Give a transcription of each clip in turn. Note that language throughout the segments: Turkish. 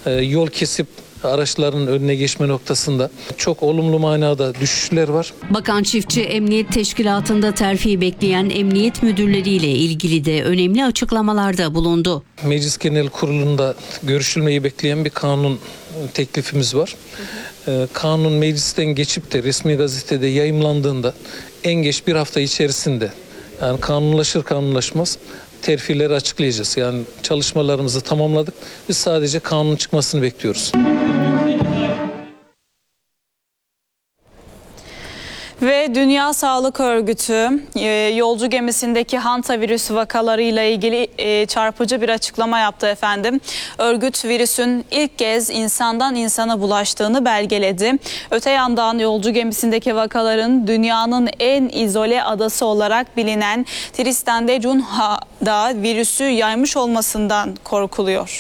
yol kesip araçların önüne geçme noktasında çok olumlu manada düşüşler var. Bakan Çiftçi, Emniyet Teşkilatı'nda terfi bekleyen emniyet müdürleriyle ilgili de önemli açıklamalarda bulundu. Meclis Genel Kurulu'nda görüşülmeyi bekleyen bir kanun teklifimiz var. Kanun meclisten geçip de resmi gazetede yayımlandığında en geç bir hafta içerisinde, yani kanunlaşır kanunlaşmaz terfileri açıklayacağız. Yani çalışmalarımızı tamamladık. Biz sadece kanun çıkmasını bekliyoruz. Ve Dünya Sağlık Örgütü yolcu gemisindeki hantavirüs vakalarıyla ilgili çarpıcı bir açıklama yaptı efendim. Örgüt virüsün ilk kez insandan insana bulaştığını belgeledi. Öte yandan yolcu gemisindeki vakaların dünyanın en izole adası olarak bilinen Tristan da Cunha'da virüsü yaymış olmasından korkuluyor.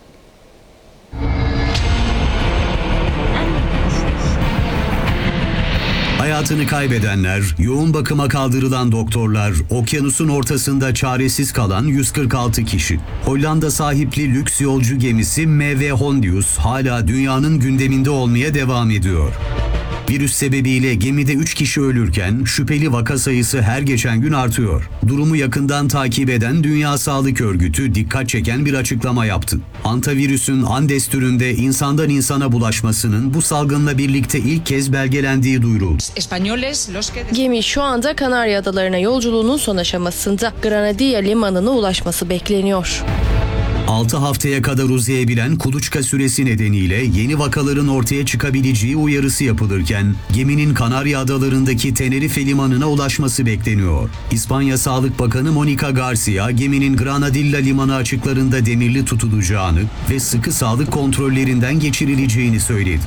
Hayatını kaybedenler, yoğun bakıma kaldırılan doktorlar, okyanusun ortasında çaresiz kalan 146 kişi. Hollanda sahipli lüks yolcu gemisi MV Hondius hala dünyanın gündeminde olmaya devam ediyor. Virüs sebebiyle gemide 3 kişi ölürken şüpheli vaka sayısı her geçen gün artıyor. Durumu yakından takip eden Dünya Sağlık Örgütü dikkat çeken bir açıklama yaptı. Hantavirüsün Andes türünde insandan insana bulaşmasının bu salgınla birlikte ilk kez belgelendiği duyuruldu. Gemi şu anda Kanarya Adalarına yolculuğunun son aşamasında. Granadilla limanına ulaşması bekleniyor. 6 haftaya kadar uzayabilen kuluçka süresi nedeniyle yeni vakaların ortaya çıkabileceği uyarısı yapılırken geminin Kanarya Adaları'ndaki Tenerife limanına ulaşması bekleniyor. İspanya Sağlık Bakanı Monica Garcia geminin Granadilla limanı açıklarında demirli tutulacağını ve sıkı sağlık kontrollerinden geçirileceğini söyledi.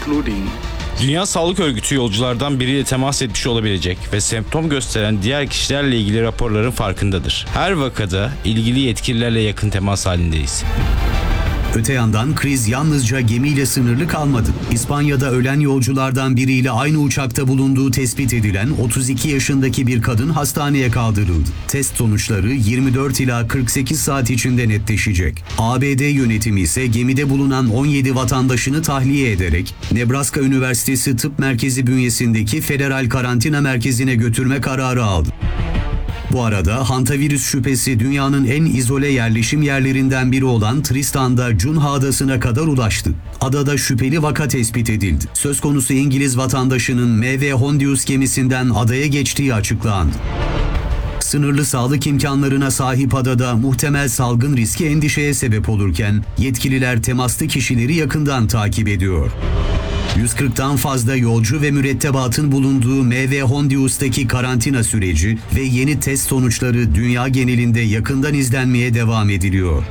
Dünya Sağlık Örgütü yolculardan biriyle temas etmiş olabilecek ve semptom gösteren diğer kişilerle ilgili raporların farkındadır. Her vakada ilgili yetkililerle yakın temas halindeyiz. Öte yandan kriz yalnızca gemiyle sınırlı kalmadı. İspanya'da ölen yolculardan biriyle aynı uçakta bulunduğu tespit edilen 32 yaşındaki bir kadın hastaneye kaldırıldı. Test sonuçları 24 ila 48 saat içinde netleşecek. ABD yönetimi ise gemide bulunan 17 vatandaşını tahliye ederek Nebraska Üniversitesi Tıp Merkezi bünyesindeki federal karantina merkezine götürme kararı aldı. Bu arada hantavirüs şüphesi dünyanın en izole yerleşim yerlerinden biri olan Tristan da Cunha adasına kadar ulaştı. Adada şüpheli vaka tespit edildi. Söz konusu İngiliz vatandaşının MV Hondius gemisinden adaya geçtiği açıklandı. Sınırlı sağlık imkanlarına sahip adada muhtemel salgın riski endişeye sebep olurken yetkililer temaslı kişileri yakından takip ediyor. 140'tan fazla yolcu ve mürettebatın bulunduğu MV Hondius'taki karantina süreci ve yeni test sonuçları dünya genelinde yakından izlenmeye devam ediliyor.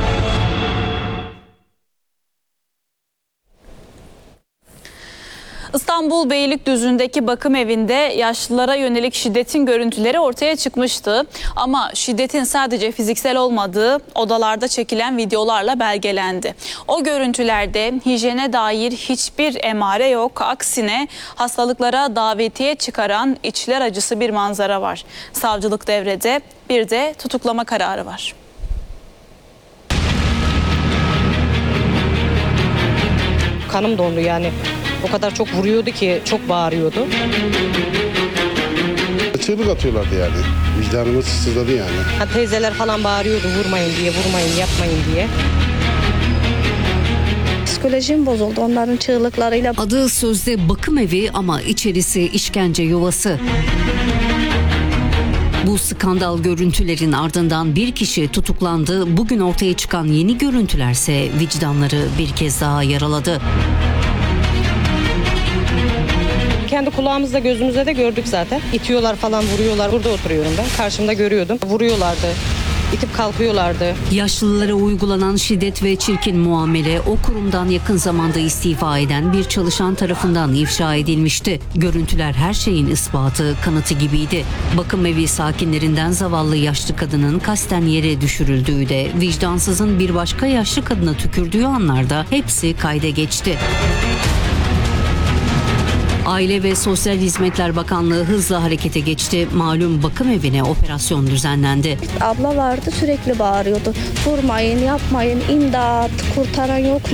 İstanbul Beylikdüzü'ndeki bakım evinde yaşlılara yönelik şiddetin görüntüleri ortaya çıkmıştı. Ama şiddetin sadece fiziksel olmadığı odalarda çekilen videolarla belgelendi. O görüntülerde hijyene dair hiçbir emare yok. Aksine hastalıklara davetiye çıkaran içler acısı bir manzara var. Savcılık devrede, bir de tutuklama kararı var. Kanım dondu yani. O kadar çok vuruyordu ki, çok bağırıyordu. Çığlık atıyorlardı yani. Vicdanımız sızladı yani. Teyzeler falan bağırıyordu, vurmayın diye, vurmayın, yapmayın diye. Psikolojim bozuldu onların çığlıklarıyla. Adı sözde bakım evi ama içerisi işkence yuvası. Bu skandal görüntülerin ardından bir kişi tutuklandı. Bugün ortaya çıkan yeni görüntülerse vicdanları bir kez daha yaraladı. Kendi kulağımızla gözümüzle de gördük zaten. İtiyorlar falan, vuruyorlar. Burada oturuyorum ben. Karşımda görüyordum. Vuruyorlardı. İtip kalkıyorlardı. Yaşlılara uygulanan şiddet ve çirkin muamele o kurumdan yakın zamanda istifa eden bir çalışan tarafından ifşa edilmişti. Görüntüler her şeyin ispatı, kanıtı gibiydi. Bakım evi sakinlerinden zavallı yaşlı kadının kasten yere düşürüldüğü de vicdansızın bir başka yaşlı kadına tükürdüğü anlarda hepsi kayda geçti. Aile ve Sosyal Hizmetler Bakanlığı hızla harekete geçti. Malum bakım evine operasyon düzenlendi. Abla vardı, sürekli bağırıyordu. Vurmayın, yapmayın, imdat, kurtaran yok mu?